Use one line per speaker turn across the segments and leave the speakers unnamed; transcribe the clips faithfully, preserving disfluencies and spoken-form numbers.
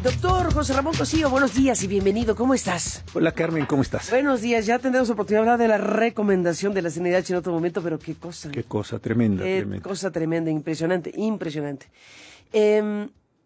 Doctor José Ramón Cosío, buenos días y bienvenido. ¿Cómo estás?
Hola, Carmen, ¿cómo estás?
Buenos días. Ya tendremos oportunidad de hablar de la recomendación de la C N D H en otro momento, pero qué cosa.
Qué cosa tremenda,
Qué
tremenda.
cosa tremenda, impresionante, impresionante. Eh,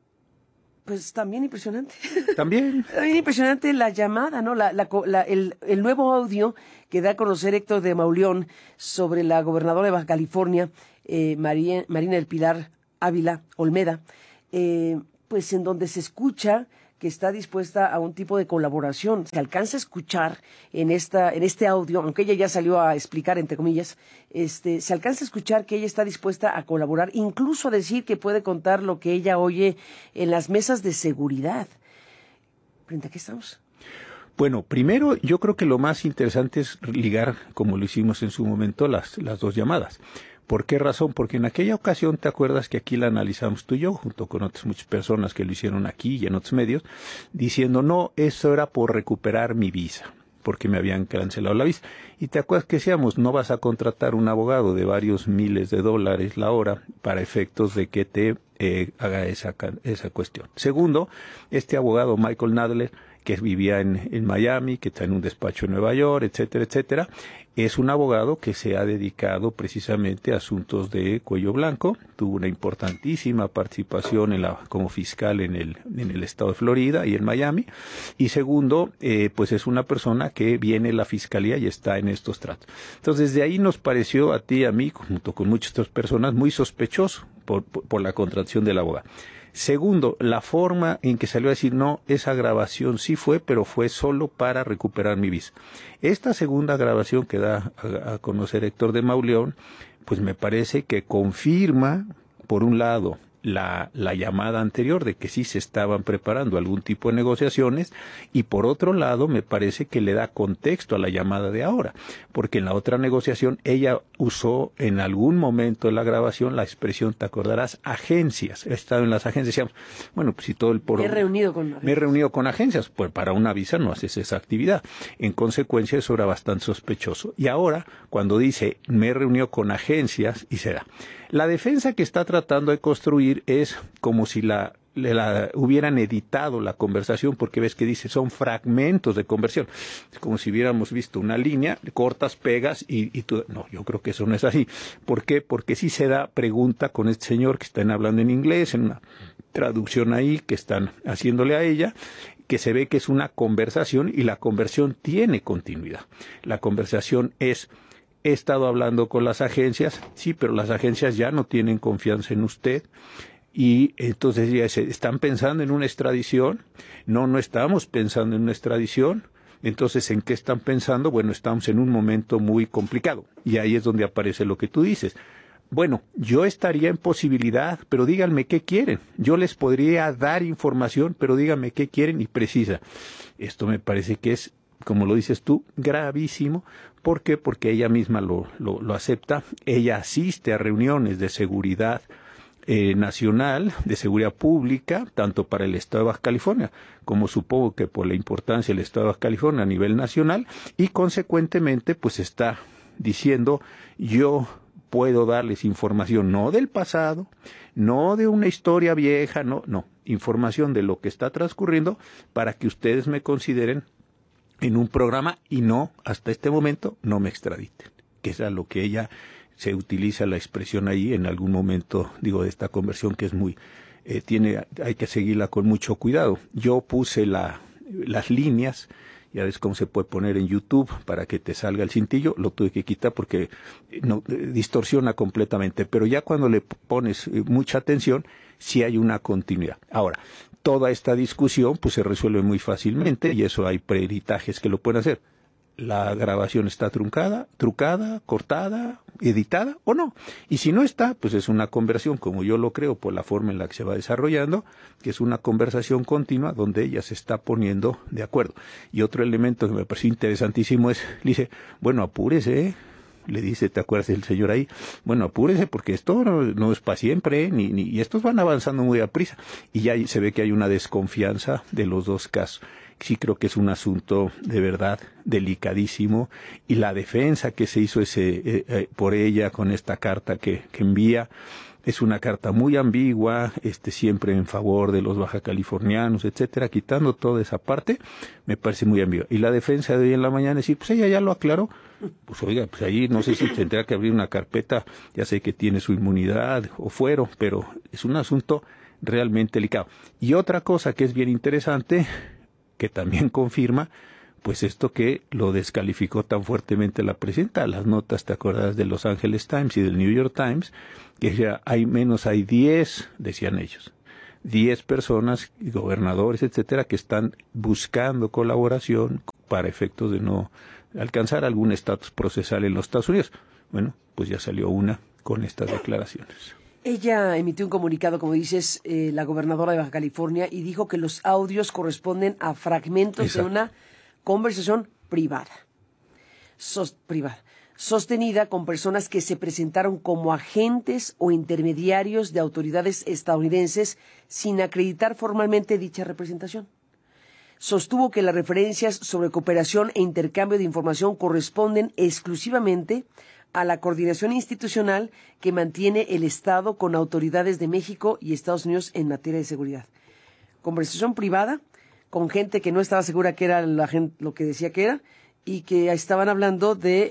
pues también impresionante.
También.
También impresionante la llamada, ¿no? La, la, la, el, el nuevo audio que da a conocer Héctor de Mauleón sobre la gobernadora de Baja California, eh, María, Marina del Pilar Ávila Olmeda, eh, pues en donde se escucha que está dispuesta a un tipo de colaboración. Se alcanza a escuchar en esta, en este audio, aunque ella ya salió a explicar, entre comillas, este, se alcanza a escuchar que ella está dispuesta a colaborar, incluso a decir que puede contar lo que ella oye en las mesas de seguridad. ¿Frente a qué estamos?
Bueno, primero yo creo que lo más interesante es ligar, como lo hicimos en su momento, las, las dos llamadas. ¿Por qué razón? Porque en aquella ocasión, ¿te acuerdas que aquí la analizamos tú y yo, junto con otras muchas personas que lo hicieron aquí y en otros medios, diciendo, no, eso era por recuperar mi visa, porque me habían cancelado la visa? Y te acuerdas que decíamos, no vas a contratar un abogado de varios miles de dólares la hora para efectos de que te eh, haga esa, esa cuestión. Segundo, este abogado Michael Nadler, que vivía en, en Miami, que está en un despacho en Nueva York, etcétera, etcétera, es un abogado que se ha dedicado precisamente a asuntos de cuello blanco, tuvo una importantísima participación en la, como fiscal en el, en el estado de Florida y en Miami, y segundo, eh, pues es una persona que viene la fiscalía y está en estos tratos. Entonces, de ahí nos pareció a ti y a mí, junto con muchas otras personas, muy sospechoso por, por, por la contratación del abogado. Segundo, la forma en que salió a decir, no, esa grabación sí fue, pero fue solo para recuperar mi visa. Esta segunda grabación que da a, a conocer Héctor de Mauleón, pues me parece que confirma, por un lado, la, la llamada anterior de que sí se estaban preparando algún tipo de negociaciones, y por otro lado me parece que le da contexto a la llamada de ahora, porque en la otra negociación ella usó en algún momento de la grabación la expresión, te acordarás, agencias. He estado en las agencias, decíamos, bueno, pues si todo el por...
Me he reunido con agencias.
Me he reunido con agencias, pues para una visa no haces esa actividad. En consecuencia eso era bastante sospechoso. Y ahora, cuando dice, me he reunido con agencias, y se da. La defensa que está tratando de construir es como si la, la hubieran editado la conversación, porque ves que dice son fragmentos de conversación. Es como si hubiéramos visto una línea, cortas, pegas y, y tú... No, yo creo que eso no es así. ¿Por qué? Porque sí se da pregunta con este señor que están hablando en inglés, en una traducción ahí que están haciéndole a ella, que se ve que es una conversación y la conversación tiene continuidad. La conversación es... He estado hablando con las agencias, sí, pero las agencias ya no tienen confianza en usted y entonces ya se están pensando en una extradición. No, no estamos pensando en una extradición. Entonces, ¿en qué están pensando? Bueno, estamos en un momento muy complicado y ahí es donde aparece lo que tú dices. Bueno, yo estaría en posibilidad, pero díganme qué quieren. Yo les podría dar información, pero díganme qué quieren y precisa. Esto me parece que es, como lo dices tú, gravísimo. ¿Por qué? Porque ella misma lo, lo, lo acepta. Ella asiste a reuniones de seguridad eh, nacional, de seguridad pública, tanto para el estado de Baja California, como supongo que por la importancia del estado de Baja California a nivel nacional, y consecuentemente pues está diciendo, yo puedo darles información no del pasado, no de una historia vieja, no, no, información de lo que está transcurriendo para que ustedes me consideren en un programa y no, hasta este momento, no me extraditen, que es a lo que ella se utiliza la expresión ahí en algún momento, digo, de esta conversión que es muy, eh, tiene, hay que seguirla con mucho cuidado. Yo puse la, las líneas, ya ves cómo se puede poner en YouTube para que te salga el cintillo, lo tuve que quitar porque no, distorsiona completamente, pero ya cuando le pones mucha atención, sí hay una continuidad. Ahora, toda esta discusión pues se resuelve muy fácilmente y eso hay peritajes que lo pueden hacer. La grabación está truncada, trucada, cortada, editada o no. Y si no está, pues es una conversión, como yo lo creo, por la forma en la que se va desarrollando, que es una conversación continua donde ella se está poniendo de acuerdo. Y otro elemento que me pareció interesantísimo es, le dice, bueno, apúrese, ¿eh? Le dice, ¿te acuerdas del señor ahí? Bueno, apúrese porque esto no, no es para siempre, ¿eh? ni, ni, y estos van avanzando muy a prisa. Y ya se ve que hay una desconfianza de los dos casos. Sí creo que es un asunto de verdad delicadísimo y la defensa que se hizo ese eh, eh, por ella con esta carta que, que envía es una carta muy ambigua, este, siempre en favor de los baja californianos, etcétera, quitando toda esa parte, me parece muy ambigua. Y la defensa de hoy en la mañana decir, pues ella ya lo aclaró, pues oiga, pues ahí no sé si tendrá que abrir una carpeta, ya sé que tiene su inmunidad o fuero, pero es un asunto realmente delicado. Y otra cosa que es bien interesante, que también confirma, pues esto que lo descalificó tan fuertemente la presidenta, las notas, ¿te acuerdas de Los Angeles Times y del New York Times? Que ya hay menos, hay diez, decían ellos, diez personas, gobernadores, etcétera, que están buscando colaboración para efectos de no alcanzar algún estatus procesal en los Estados Unidos. Bueno, pues ya salió una con estas declaraciones.
Ella emitió un comunicado, como dices, eh, la gobernadora de Baja California, y dijo que los audios corresponden a fragmentos Exacto. de una conversación privada, sos, privada, sostenida con personas que se presentaron como agentes o intermediarios de autoridades estadounidenses sin acreditar formalmente dicha representación. Sostuvo que las referencias sobre cooperación e intercambio de información corresponden exclusivamente a la coordinación institucional que mantiene el Estado con autoridades de México y Estados Unidos en materia de seguridad. Conversación privada con gente que no estaba segura que era la gente, lo que decía que era, y que estaban hablando de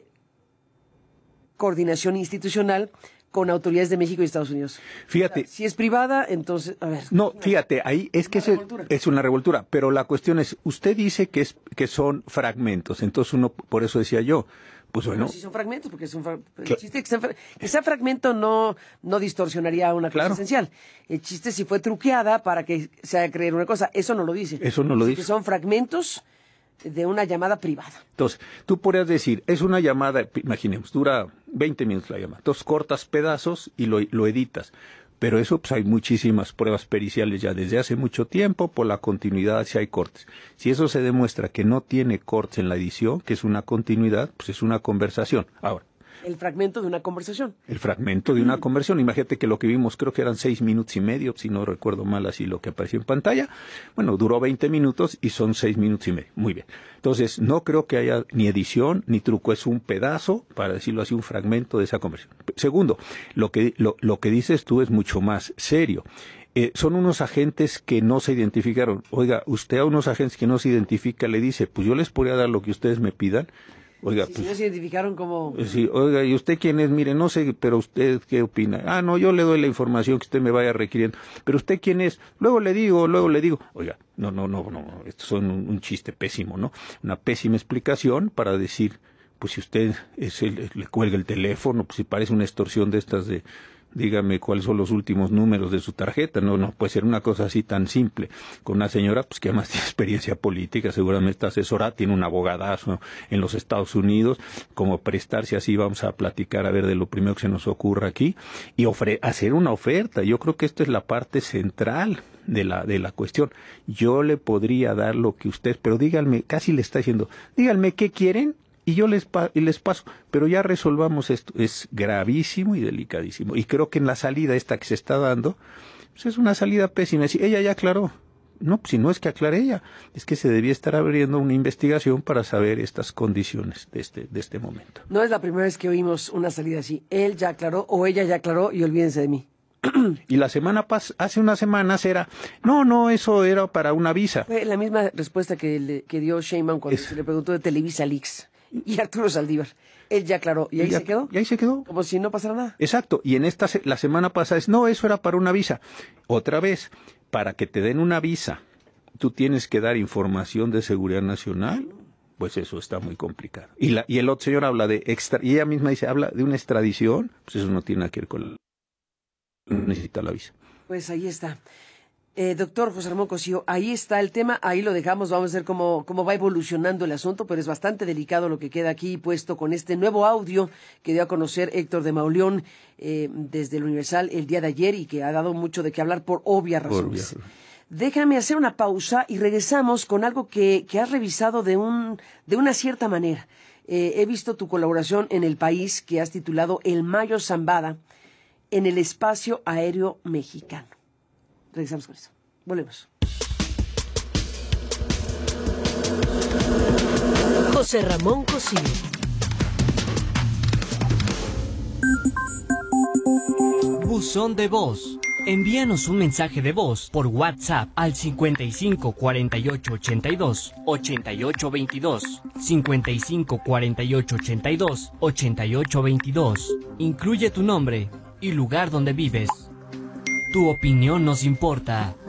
coordinación institucional con autoridades de México y Estados Unidos.
Fíjate.
O sea, si es privada, entonces, a ver.
No, fíjate, ahí es que es, es una revoltura, pero la cuestión es, usted dice que es que son fragmentos, entonces uno, por eso decía yo, pues bueno.
No, si son fragmentos, porque es un fra el chiste es que, sea, que sea fragmento no, no distorsionaría una cosa claro. esencial. El chiste si fue truqueada para que se haga creer una cosa, eso no lo dice.
Eso no lo dice.
Que son fragmentos de una llamada privada.
Entonces, tú podrías decir, es una llamada, imaginemos, dura veinte minutos la llamada, entonces cortas pedazos y lo, lo editas. Pero eso, pues hay muchísimas pruebas periciales ya desde hace mucho tiempo, por la continuidad si hay cortes. Si eso se demuestra que no tiene cortes en la edición, que es una continuidad, pues es una conversación. Ahora.
El fragmento de una conversación.
El fragmento de una conversación. Imagínate que lo que vimos creo que eran seis minutos y medio, si no recuerdo mal así lo que apareció en pantalla. Bueno, duró veinte minutos y son seis minutos y medio. Muy bien. Entonces, no creo que haya ni edición ni truco. Es un pedazo, para decirlo así, un fragmento de esa conversación. Segundo, lo que, lo, lo que dices tú es mucho más serio. Eh, son unos agentes que no se identificaron. Oiga, usted a unos agentes que no se identifica le dice, pues yo les podría dar lo que ustedes me pidan. Oiga,
sí,
pues,
si no se identificaron como...
Sí, oiga, ¿y usted quién es? Mire, no sé, pero usted, ¿qué opina? Ah, no, yo le doy la información que usted me vaya requiriendo. Pero usted quién es? Luego le digo, luego le digo. Oiga, no, no, no, no, esto son un, un chiste pésimo, ¿no? Una pésima explicación para decir, pues si usted es el, le cuelga el teléfono, pues si parece una extorsión de estas de... dígame cuáles son los últimos números de su tarjeta. No, no puede ser una cosa así tan simple. Con una señora pues que además tiene experiencia política, seguramente está asesorada, tiene un abogadazo en los Estados Unidos, como prestarse así, vamos a platicar a ver de lo primero que se nos ocurra aquí, y ofre hacer una oferta. Yo creo que esta es la parte central de la, de la cuestión. Yo le podría dar lo que usted, pero díganme, casi le está diciendo, díganme qué quieren, y yo les, pa y les paso, pero ya resolvamos esto. Es gravísimo y delicadísimo. Y creo que en la salida esta que se está dando, pues es una salida pésima. Si ella ya aclaró. No, pues si no es que aclare ella, es que se debía estar abriendo una investigación para saber estas condiciones de este, de este momento.
No es la primera vez que oímos una salida así. Él ya aclaró o ella ya aclaró y olvídense de mí.
Y la semana pas hace unas semanas era, no, no, eso era para una visa.
Fue la misma respuesta que, le, que dio Sheinbaum cuando es... se le preguntó de Televisa Leaks. Y Arturo Saldívar, él ya aclaró, y ahí
ya,
se quedó.
Y ahí se quedó.
Como si no pasara nada.
Exacto, y en esta, la semana pasada es, no, eso era para una visa. Otra vez, para que te den una visa, tú tienes que dar información de seguridad nacional, pues eso está muy complicado. Y, la, y el otro señor habla de extra, y ella misma dice, habla de una extradición, pues eso no tiene nada que ver con, necesita la visa.
Pues ahí está. Eh, doctor José Ramón Cosío, ahí está el tema, ahí lo dejamos, vamos a ver cómo, cómo va evolucionando el asunto, pero es bastante delicado lo que queda aquí puesto con este nuevo audio que dio a conocer Héctor de Mauleón eh, desde el Universal el día de ayer y que ha dado mucho de qué hablar por obvias razones. Obvio. Déjame hacer una pausa y regresamos con algo que, que has revisado de, un, de una cierta manera. Eh, he visto tu colaboración en El País que has titulado El Mayo Zambada en el espacio aéreo mexicano. Regresamos con eso. Volvemos.
José Ramón Cosío. Buzón de voz. Envíanos un mensaje de voz por WhatsApp al cincuenta y cinco cuarenta y ocho ochenta y dos ochenta y ocho veintidós, cincuenta y cinco cuarenta y ocho ochenta y dos ochenta y ocho veintidós. Incluye tu nombre y lugar donde vives. Tu opinión nos importa.